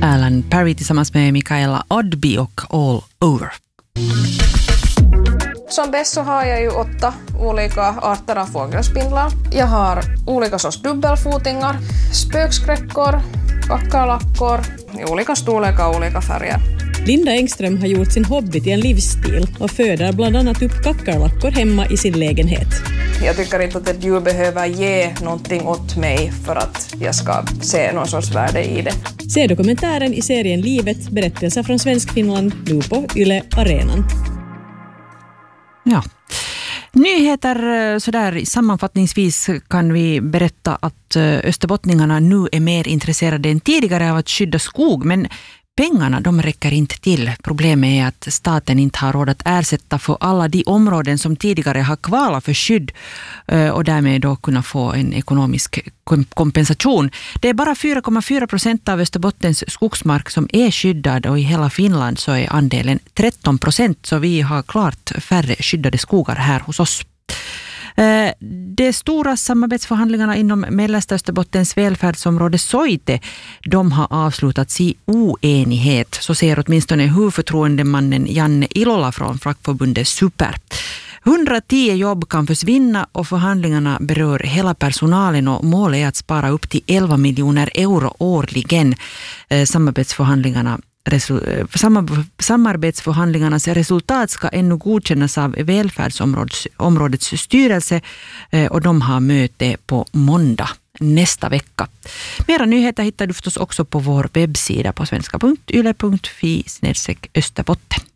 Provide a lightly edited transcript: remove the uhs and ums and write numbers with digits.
Alan Perry tillsammans med Mikaela Oddby och All Over. Som bäst så har jag ju 8 olika arter av fågelspindlar. Jag har olika sorts dubbelfotingar, spökskräckor, kackerlackor i olika storlekar och olika färger. Linda Engström har gjort sin hobby till en livsstil och föder bland annat upp kackerlackor hemma i sin lägenhet. Jag tycker inte att ett djur behöver ge någonting åt mig för att jag ska se någon sorts värde i det. Se dokumentären i serien Livet, berättelser från Svenskfinland, nu på Yle Arenan. Ja. Nyheter sådär sammanfattningsvis kan vi berätta att österbottningarna nu är mer intresserade än tidigare av att skydda skog, men pengarna de räcker inte till. Problemet är att staten inte har råd att ersätta för alla de områden som tidigare har kvalat för skydd och därmed då kunna få en ekonomisk kompensation. Det är bara 4,4% av Österbottens skogsmark som är skyddad och i hela Finland så är andelen 13%, så vi har klart färre skyddade skogar här hos oss. De stora samarbetsförhandlingarna inom mellersta Österbottens välfärdsområde Soite, de har avslutats i oenighet. Så säger åtminstone huvudförtroendemannen Janne Ilola från fackförbundet Super. 110 jobb kan försvinna och förhandlingarna berör hela personalen och målet är att spara upp till 11 miljoner euro årligen. Samarbetsförhandlingarnas resultat ska ännu godkännas av välfärdsområdets styrelse och de har möte på måndag nästa vecka. Mera nyheter hittar du förstås också på vår webbsida på svenska.yle.fi/österbotten.